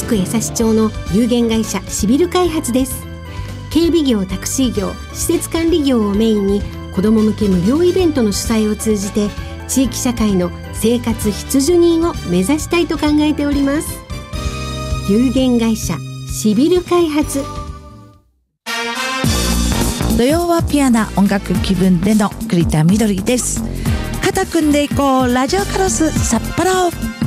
地区江差町の有限会社シビル開発です。警備業、タクシー業、施設管理業をメインに子ども向け無料イベントの主催を通じて地域社会の生活必需人を目指したいと考えております。有限会社シビル開発。 土曜はピュアな音楽気分での栗田みどりです。肩組んでいこうラジオカロス札幌。